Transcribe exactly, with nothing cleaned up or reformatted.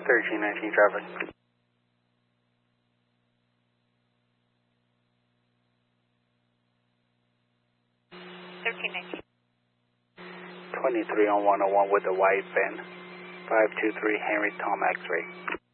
thirteen nineteen traffic. thirteen nineteen. twenty-three on one oh one with the white van. five two three Henry Tom X-ray.